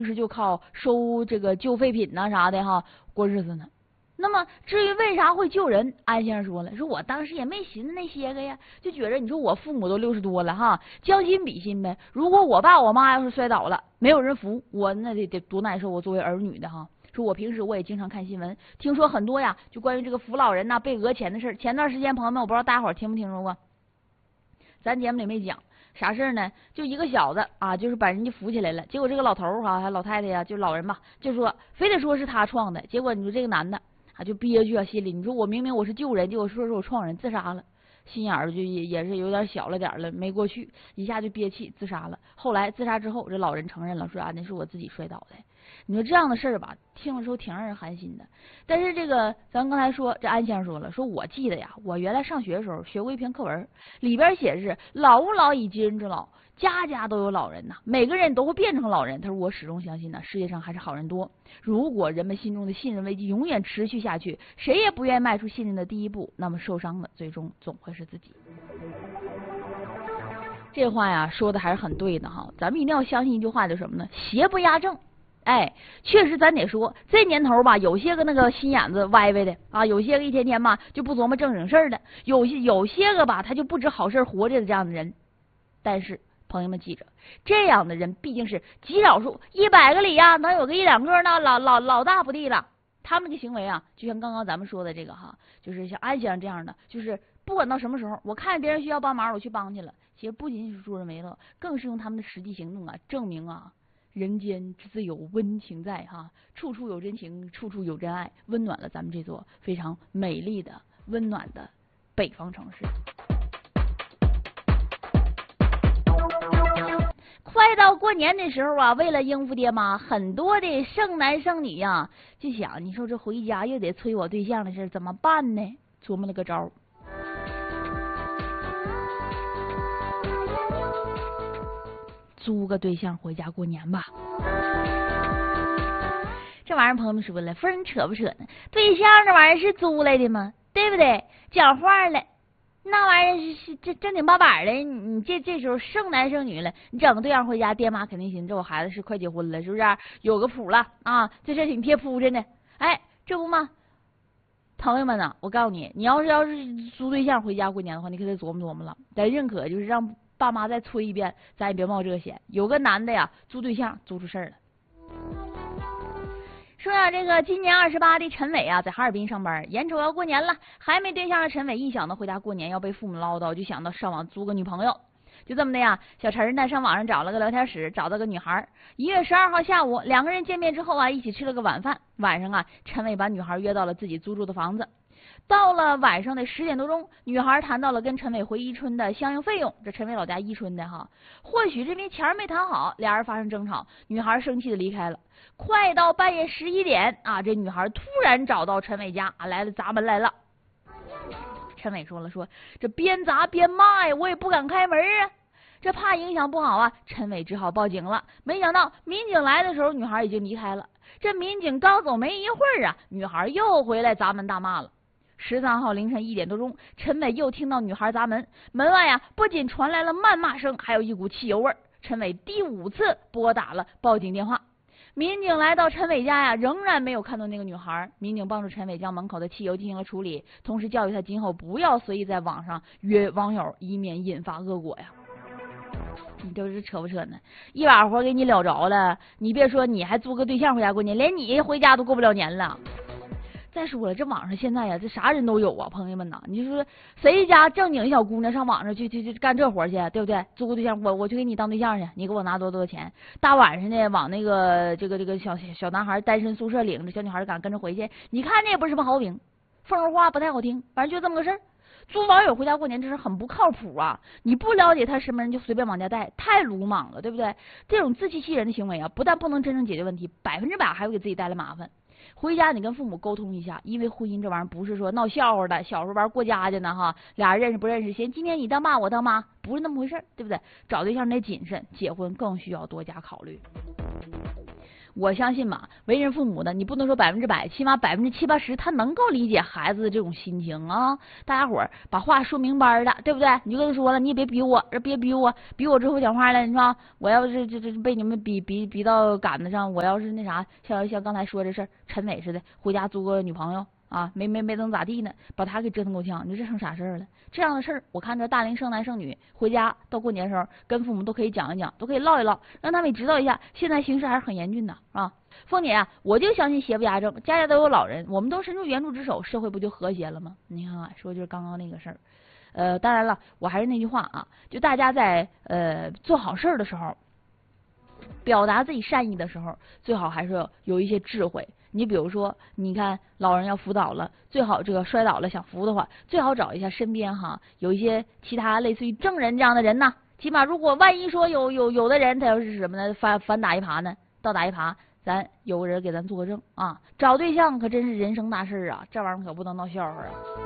时就靠收这个旧废品呐啥的哈过日子呢。那么至于为啥会救人，安先生说了，说我当时也没寻思那些个呀，就觉着你说我父母都60多了哈，将心比心呗。如果我爸我妈要是摔倒了，没有人扶我，那得多难受。我作为儿女的哈，说我平时我也经常看新闻，听说很多呀，就关于这个扶老人呐被讹钱的事儿。前段时间朋友们，我不知道大伙儿听没听说过，咱节目里没讲。啥事儿呢？就一个小子啊，就是把人家扶起来了，结果这个老头儿哈，还老太太呀，就老人吧，就说非得说是他撞的，结果你说这个男的啊就憋屈啊，心里你说我明明我是救人，结果说是我撞人，自杀了，心眼儿就也是有点小了点了，没过去，一下就憋气自杀了。后来自杀之后，这老人承认了，说啊那是我自己摔倒的。你说这样的事儿吧，听了之后挺让人寒心的。但是这个咱刚才说，这安先生说了，说我记得呀，我原来上学的时候学过一篇课文，里边写是老吾老以及人之老，家家都有老人呐，每个人都会变成老人。他说我始终相信呢，世界上还是好人多。如果人们心中的信任危机永远持续下去，谁也不愿意迈出信任的第一步，那么受伤的最终总会是自己。这话呀说的还是很对的哈，咱们一定要相信一句话，就是什么呢？邪不压正。哎，确实咱得说，这年头吧，有些个那个心眼子歪歪的啊，有些个一天天吧就不琢磨正经事儿的，有些个吧他就不知好事活着的这样的人。但是朋友们记着，这样的人毕竟是极少数，100个里呀能有个1、2个呢，老大不地了。他们的行为啊，就像刚刚咱们说的这个哈，就是像安先生这样的，就是不管到什么时候，我看见别人需要帮忙，我去帮去了。其实不仅仅是助人为乐，更是用他们的实际行动啊，证明啊。人间自有温情在哈，处处有真情，处处有真爱，温暖了咱们这座非常美丽的、温暖的北方城市。快到过年的时候啊，为了应付爹妈，很多的剩男剩女呀，就想你说这回家又得催我对象的事怎么办呢？琢磨了个招。租个对象回家过年吧，这玩意儿朋友们说了，风扯不扯呢？对象这玩意儿是租来的吗？对不对？讲话了，那玩意儿是正经八百的。你这时候剩男剩女了，你整个对象回家，爹妈肯定寻思这我孩子是快结婚了，是不是？有个谱了啊，这事挺贴铺着呢。哎，这不吗？朋友们呢，我告诉你，你要是租对象回家过年的话，你可得琢磨琢磨了。咱认可就是让爸妈再催一遍，咱也别冒这个险。有个男的呀，租对象租出事儿了。说呀，这个今年28的陈伟啊，在哈尔滨上班，眼瞅要过年了，还没对象的陈伟一想到回家过年要被父母唠叨，就想到上网租个女朋友。就这么的呀，小陈呢上网上找了个聊天室，找到个女孩。1月12号下午，2个人见面之后啊，一起吃了个晚饭。晚上啊，陈伟把女孩约到了自己租住的房子。到了晚上的10点多钟，女孩谈到了跟陈伟回伊春的相应费用。这陈伟老家伊春的哈，或许这边钱没谈好，俩人发生争吵，女孩生气的离开了。快到半夜11点啊，这女孩突然找到陈伟家，来了，砸门来了。陈伟说了，说这边砸边骂呀，我也不敢开门啊，这怕影响不好啊。陈伟只好报警了。没想到民警来的时候，女孩已经离开了。这民警刚走没一会儿啊，女孩又回来砸门大骂了。13号凌晨1点多钟，陈伟又听到女孩砸门，门外啊不仅传来了谩骂声，还有一股汽油味。陈伟第5次拨打了报警电话。民警来到陈伟家呀，仍然没有看到那个女孩。民警帮助陈伟将门口的汽油进行了处理，同时教育他今后不要随意在网上约网友，以免引发恶果呀。你这是扯不扯呢？一把活给你了着了，你别说你还租个对象回家过年，连你回家都过不了年了。再说了，这网上现在呀，这啥人都有啊，朋友们呐，你就说谁家正经小姑娘上网上去干这活去，对不对？租个对象，我去给你当对象去，你给我拿多钱？大晚上的往那个这个小男孩单身宿舍领着，小女孩敢跟着回去，你看这也不是什么好饼，风话不太好听，反正就这么个事儿。租网友回家过年，这是很不靠谱啊！你不了解他什么人就随便往家带，太鲁莽了，对不对？这种自欺欺人的行为啊，不但不能真正解决问题，100%还会给自己带来麻烦。回家你跟父母沟通一下，因为婚姻这玩意儿不是说闹笑话的，小时候玩过家家呢哈，俩人认识不认识，先今天你当爸我当妈，不是那么回事，对不对？找对象得谨慎，结婚更需要多加考虑。 我相信嘛，为人父母的，你不能说100%，起码70%、80%，他能够理解孩子的这种心情啊。大家伙儿把话说明白的，对不对？你就跟他说了，你也别逼我，逼我之后讲话了，你说我要是这被你们逼到杆子上，我要是那啥，像刚才说这事儿，陈伟似的，回家租个女朋友啊，没能咋地呢，把他给折腾够呛，你说这成啥事儿了？这样的事儿，我看着大龄剩男剩女回家到过年的时候，跟父母都可以讲一讲，都可以唠一唠，让他们也知道一下，现在形势还是很严峻的啊。凤姐啊，我就相信邪不压正，家家都有老人，我们都伸出援助之手，社会不就和谐了吗？你看看，说就是刚刚那个事儿。当然了，我还是那句话啊，就大家在做好事儿的时候，表达自己善意的时候，最好还是有一些智慧。你比如说，你看老人要辅导了，最好这个摔倒了想扶的话，最好找一下身边有一些其他类似于证人这样的人呐。起码如果万一说有的人他要是什么呢，反打一耙呢，倒打一耙，咱有个人给咱做个证啊。找对象可真是人生大事啊，这玩意儿可不能闹笑话啊。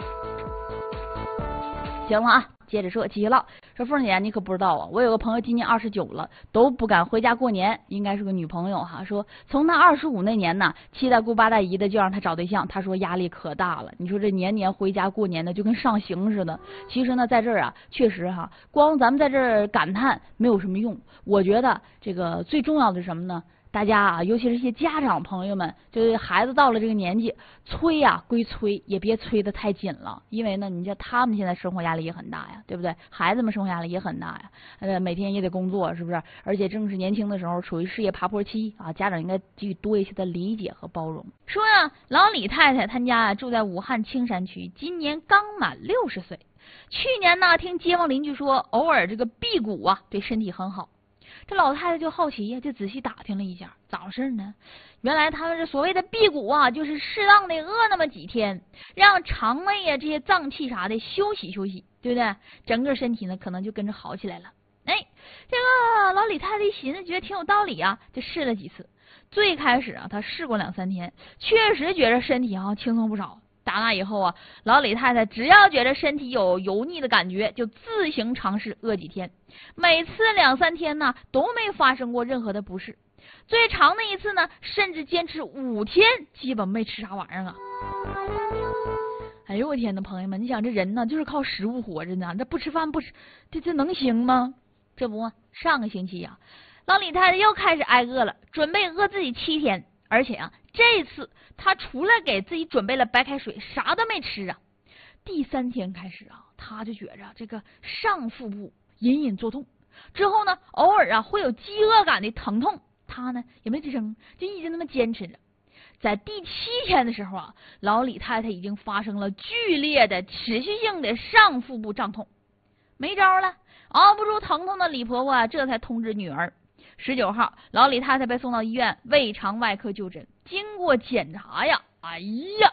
行了啊，接着说，继续唠。说凤姐，你可不知道啊，我有个朋友今年29了，都不敢回家过年，应该是个女朋友哈。说从他25那年呢，七大姑八大姨的就让他找对象，他说压力可大了。你说这年年回家过年的，就跟上刑似的。其实呢，在这儿啊，确实光咱们在这儿感叹没有什么用。我觉得这个最重要的是什么呢？大家啊，尤其是一些家长朋友们，就是孩子到了这个年纪，催呀归催，也别催得太紧了，因为呢，你像他们现在生活压力也很大呀，对不对？孩子们生活压力也很大呀，每天也得工作，是不是？而且正是年轻的时候，处于事业爬坡期啊，家长应该给予多一些的理解和包容。说呀，老李太太他家住在武汉青山区，今年刚满60岁，去年呢，听街坊邻居说，偶尔这个辟谷啊，对身体很好。这老太太就好奇呀，就仔细打听了一下，咋回事呢？原来他们这所谓的辟谷啊，就是适当的饿那么几天，让肠胃啊这些脏器啥的休息休息，对不对？整个身体呢可能就跟着好起来了。哎，这个老李太太一寻思，觉得挺有道理啊，就试了几次。最开始啊，他试过2、3天，确实觉着身体轻松不少。打那以后啊，老李太太只要觉得身体有油腻的感觉，就自行尝试饿几天，每次2、3天呢都没发生过任何的不适，最长的一次呢，甚至坚持5天，基本没吃啥玩意儿啊！哎呦我天呐，朋友们，你想这人呢，就是靠食物活着呢，这不吃饭不吃，这能行吗？这不，上个星期啊，老李太太又开始挨饿了，准备饿自己7天，而且啊，这次他除了给自己准备了白开水，啥都没吃啊。第3天开始啊，他就觉着这个上腹部隐隐作痛，之后呢，偶尔啊会有饥饿感的疼痛，他呢也没吱声，就一直那么坚持着。在第7天的时候啊，老李太太已经发生了剧烈的持续性的上腹部胀痛，没招了，熬不住疼痛的李婆婆啊，这才通知女儿。19号，老李太太被送到医院胃肠外科就诊，经过检查呀，哎呀，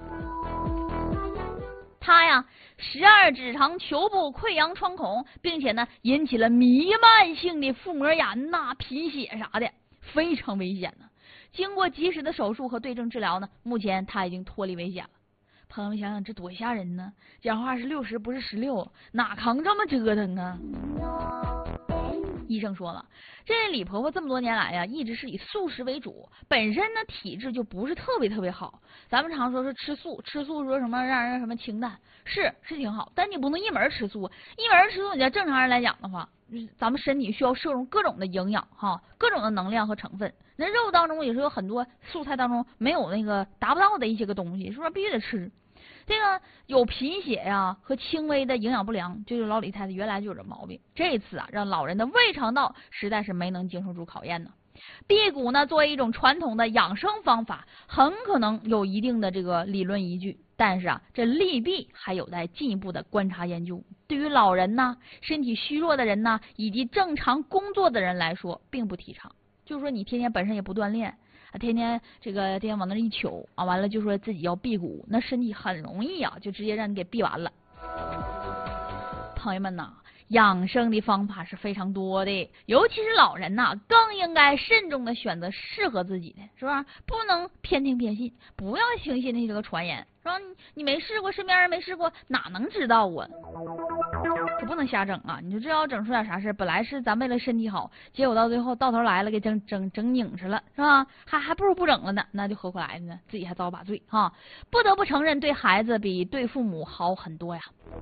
她呀12指肠球部溃疡穿孔，并且呢引起了弥漫性的腹膜炎呐、贫血啥的，非常危险呢。经过及时的手术和对症治疗呢，目前她已经脱离危险了。朋友们想想，这多吓人呢！讲话是60不是16，哪扛这么折腾啊？医生说了，这李婆婆这么多年来呀，一直是以素食为主，本身呢体质就不是特别好。咱们常说吃素说什么让人什么清淡，是挺好，但你不能一门吃素，你要正常人来讲的话，咱们身体需要摄入各种的营养各种的能量和成分。那肉当中也是有很多素菜当中没有那个达不到的一些个东西，是不是必须得吃？这个有贫血呀和轻微的营养不良，就是老李太太原来就有这毛病。这次啊，让老人的胃肠道实在是没能经受住考验呢。辟谷呢，作为一种传统的养生方法，很可能有一定的这个理论依据，但是啊，这利弊还有待进一步的观察研究。对于老人呐、身体虚弱的人呐，以及正常工作的人来说，并不提倡。就是说，你天天本身也不锻炼。天天往那一糗啊，完了就说自己要辟谷，那身体很容易啊，就直接让你给辟完了。朋友们呐，养生的方法是非常多的，尤其是老人呐，更应该慎重的选择适合自己的，是吧？不能偏听偏信，不要轻信那些个传言，是吧？你没试过，身边人没试过，哪能知道啊？ 可不能瞎整啊！你说这要整出点啥事，本来是咱为了身体好，结果到最后到头来了，给整拧实了，是吧？还不如不整了呢，那就何苦来呢？自己还遭把罪哈！不得不承认，对孩子比对父母好很多呀。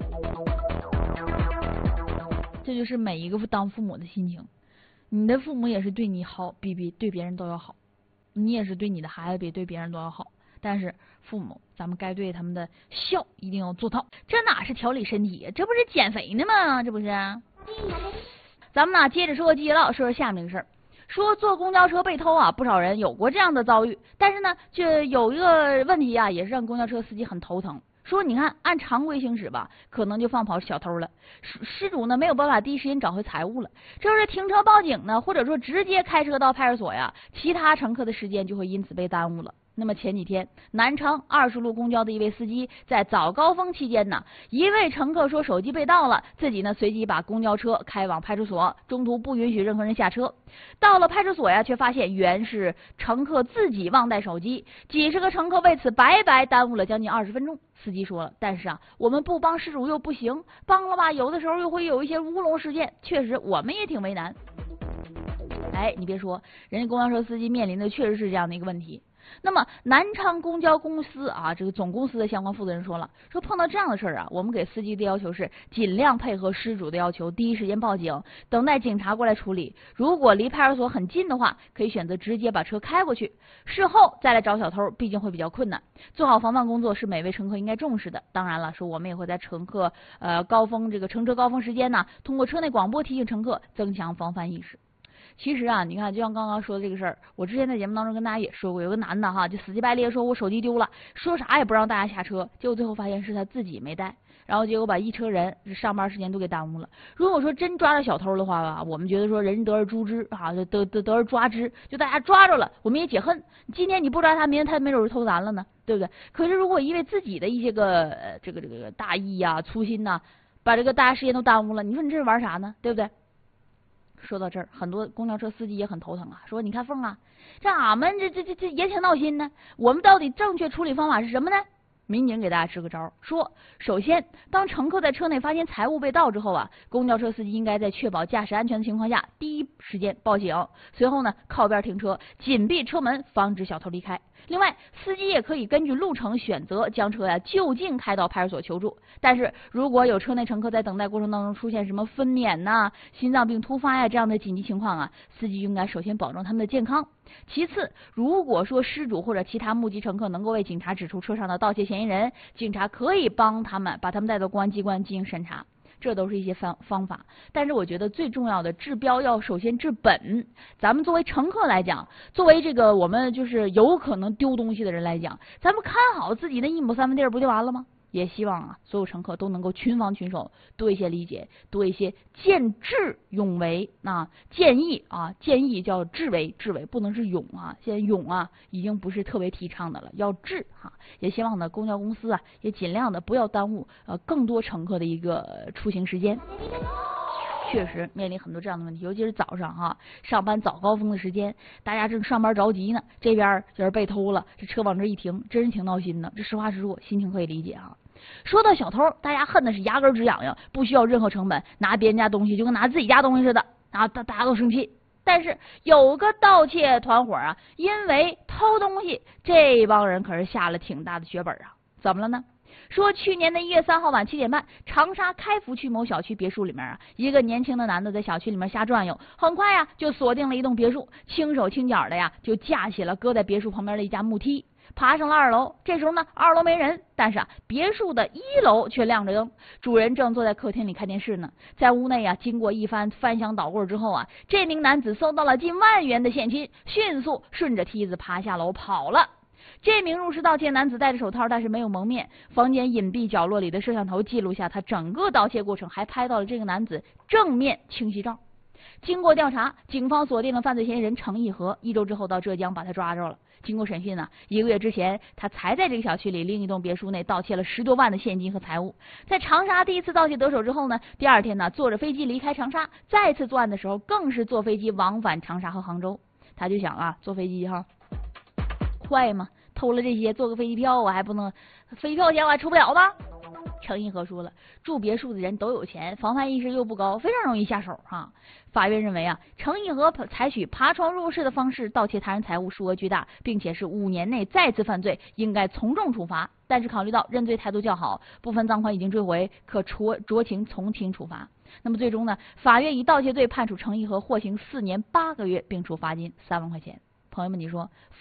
这就是每一个当父母的心情。你的父母也是对你好，比对别人都要好；你也是对你的孩子比对别人都要好。但是父母，咱们该对他们的孝一定要做到。这哪是调理身体，这不是减肥呢吗？这不是？咱们呢接着说个接唠，说下面的事儿。说坐公交车被偷啊，不少人有过这样的遭遇。但是呢，就有一个问题啊，也是让公交车司机很头疼。说你看，按常规行驶吧，可能就放跑小偷了，失主呢没有办法第一时间找回财物了。这要是停车报警呢，或者说直接开车到派出所呀，其他乘客的时间就会因此被耽误了。那么前几天，南昌20路公交的一位司机在早高峰期间呢，一位乘客说手机被盗了，自己呢随即把公交车开往派出所，中途不允许任何人下车。到了派出所呀，却发现原是乘客自己忘带手机，几十个乘客为此白白耽误了将近20分钟。司机说了，但是啊，我们不帮失主又不行，帮了吧，有的时候又会有一些乌龙事件，确实我们也挺为难。哎，你别说，人家公交车司机面临的确实是这样的一个问题。那么南昌公交公司啊，这个总公司的相关负责人说了，说碰到这样的事儿啊，我们给司机的要求是尽量配合失主的要求，第一时间报警，等待警察过来处理。如果离派出所很近的话，可以选择直接把车开过去，事后再来找小偷，毕竟会比较困难。做好防范工作是每位乘客应该重视的。当然了，说我们也会在乘客高峰这个乘车高峰时间呢，通过车内广播提醒乘客，增强防范意识。其实啊，你看，就像刚刚说的这个事儿，我之前在节目当中跟大家也说过，有个男的哈，就死乞白咧说我手机丢了，说啥也不让大家下车，结果最后发现是他自己没带，然后结果把一车人上班时间都给耽误了。如果说真抓着小偷的话吧，我们觉得说人得而诛之啊，得而抓之，就大家抓着了，我们也解恨。今天你不抓他，明天他没准就偷咱了呢，对不对？可是如果因为自己的一些个这个大意呀、粗心呐，把这个大家时间都耽误了，你说你这是玩啥呢？对不对？说到这儿，很多公交车司机也很头疼啊，说你看凤啊，这俺们这也挺闹心呢，我们到底正确处理方法是什么呢？民警给大家支个招，说首先，当乘客在车内发现财物被盗之后啊，公交车司机应该在确保驾驶安全的情况下，第一时间报警，随后呢靠边停车，紧闭车门，防止小偷离开。另外，司机也可以根据路程选择将车就近开到派出所求助。但是如果有车内乘客在等待过程当中出现什么分娩呐、心脏病突发呀这样的紧急情况啊，司机应该首先保证他们的健康。其次，如果说失主或者其他目击乘客能够为警察指出车上的盗窃嫌疑人，警察可以帮他们把他们带到公安机关进行审查。这都是一些方法，但是我觉得最重要的治标要首先治本。咱们作为乘客来讲，作为这个我们就是有可能丢东西的人来讲，咱们看好自己的一亩三分地不就完了吗？也希望啊，所有乘客都能够群防群守，多一些理解，多一些见智勇为啊，建议叫智为，不能是勇啊，现在勇啊已经不是特别提倡的了，要智哈。也希望呢，公交公司啊也尽量的不要耽误更多乘客的一个出行时间。确实面临很多这样的问题，尤其是早上哈，上班早高峰的时间，大家正上班着急呢，这边就是被偷了，这车往这一停，真是挺闹心的。这实话实说，心情可以理解哈。说到小偷，大家恨的是牙根直痒痒，不需要任何成本，拿别人家东西就跟拿自己家东西似的啊，大家都生气。但是有个盗窃团伙啊，因为偷东西，这帮人可是下了挺大的血本啊。怎么了呢？说去年的1月3号晚7点半，长沙开福区某小区别墅里面啊，一个年轻的男的在小区里面瞎转悠，很快呀就锁定了一栋别墅，轻手轻脚的呀就架起了搁在别墅旁边的一架木梯，爬上了2楼。这时候呢，2楼没人，但是别墅的1楼却亮着灯，主人正坐在客厅里看电视呢。在屋内啊，经过一番翻箱倒柜之后啊，这名男子搜到了近10000元的现金，迅速顺着梯子爬下楼跑了。这名入室盗窃男子戴着手套，但是没有蒙面。房间隐蔽角落里的摄像头记录下他整个盗窃过程，还拍到了这个男子正面清晰照。经过调查，警方锁定了犯罪嫌疑人程义和，1周之后到浙江把他抓着了。经过审讯呢，1个月之前他才在这个小区里另一栋别墅内盗窃了10多万的现金和财物。在长沙第一次盗窃得手之后呢，第2天呢坐着飞机离开长沙，再次作案的时候更是坐飞机往返长沙和杭州。他就想啊，坐飞机哈快吗？偷了这些，坐个飞机票我还不能，飞机票钱我还出不了吗？ 程义和说了，住别墅的人都有钱，防范意识又不高，非常容易下手哈。法院认为啊，程义和采取爬窗入室的方式盗窃他人财物，数额巨大，并且是5年内再次犯罪，应该从重处罚。但是考虑到认罪态度较好，部分赃款已经追回，可酌情从轻处罚。那么最终呢，法院以盗窃罪判处程义和获刑4年8个月，并处罚金3万块钱。朋友们，你说